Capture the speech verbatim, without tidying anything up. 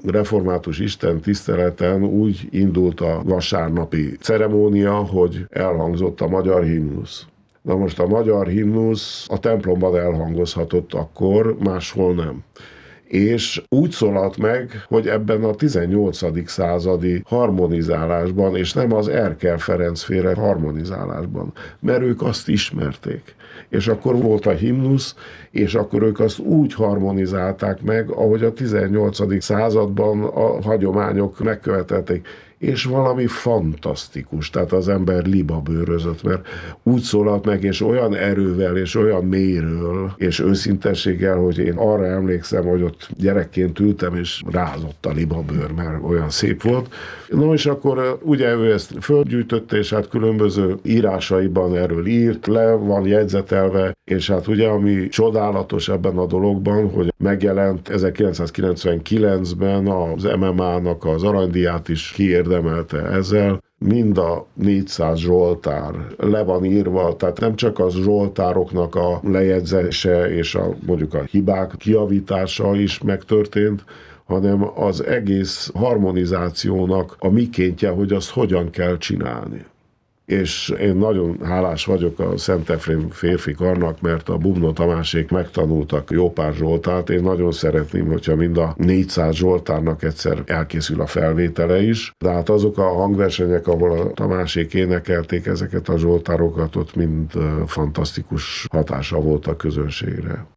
református Isten tiszteleten úgy indult a vasárnapi ceremónia, hogy elhangzott a magyar himnusz. Na most a magyar himnusz a templomban elhangozhatott akkor, máshol nem. És úgy szólalt meg, hogy ebben a tizennyolcadik századi harmonizálásban, és nem az Erkel Ferenc féle harmonizálásban, mert ők azt ismerték. És akkor volt a himnusz, és akkor ők azt úgy harmonizálták meg, ahogy a tizennyolcadik században a hagyományok megkövetelték. És valami fantasztikus, tehát az ember libabőrözött, mert úgy szólalt meg, és olyan erővel, és olyan mélyről, és őszintességgel, hogy én arra emlékszem, hogy ott gyerekként ültem, és rázott a libabőr, mert olyan szép volt. No, és akkor ugye ő ezt földgyűjtötte, és hát különböző írásaiban erről írt, le van jegyzetelve, és hát ugye, ami csodálatos ebben a dologban, hogy megjelent ezerkilencszázkilencvenkilencben az em em á-nak az aranydíját is kiérdemelte ezzel, mind a négyszáz zsoltár le van írva, tehát nem csak az zsoltároknak a lejegyzése és a, mondjuk a hibák kijavítása is megtörtént, hanem az egész harmonizációnak a mikéntje, hogy azt hogyan kell csinálni. És én nagyon hálás vagyok a Szent Efrém férfi karnak, mert a Bubnó Tamásék megtanultak jó pár zsoltárt. Én nagyon szeretném, hogyha mind a négyszáz zsoltárnak egyszer elkészül a felvétele is. De hát azok a hangversenyek, ahol a Tamásék énekelték ezeket a zsoltárokat, ott mind fantasztikus hatása volt a közönségre.